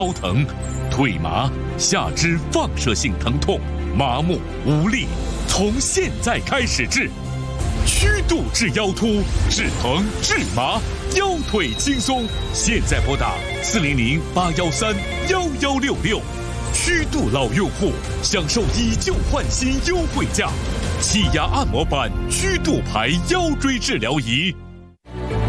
腰疼、腿麻、下肢放射性疼痛、麻木无力，从现在开始治。曲度治腰突，治疼治麻，腰腿轻松。现在拨打400-813-1166，曲度老用户享受以旧换新优惠价，气压按摩板曲度牌腰椎治疗仪。